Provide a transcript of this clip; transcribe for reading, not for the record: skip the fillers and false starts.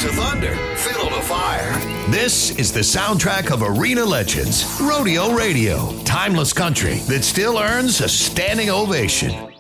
to thunder, fiddle to fire. This is the soundtrack of arena legends, Rodeo Radio. Timeless country that still earns a standing ovation.